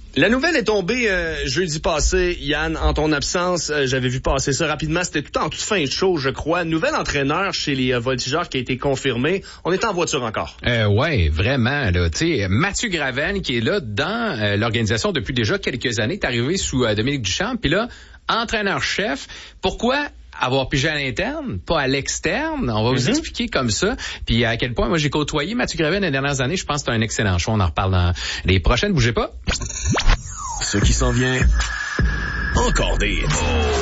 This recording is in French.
La nouvelle est tombée jeudi passé, Yann, en ton absence. J'avais vu passer ça rapidement. C'était tout en toute fin de show, je crois. Nouvel entraîneur chez les Voltigeurs qui a été confirmé. On est en voiture encore. Ouais, vraiment. Là, Mathieu Gravel qui est là dans l'organisation depuis déjà quelques années, est arrivé sous Dominique Duchamp. Puis là, entraîneur-chef. Pourquoi avoir pigé à l'interne, pas à l'externe? On va vous expliquer comme ça. Puis à quel point, moi, j'ai côtoyé Mathieu Gravel les dernières années. Je pense que c'est un excellent choix. On en reparle dans les prochaines. Bougez pas. Ce qui s'en vient, encore des hits.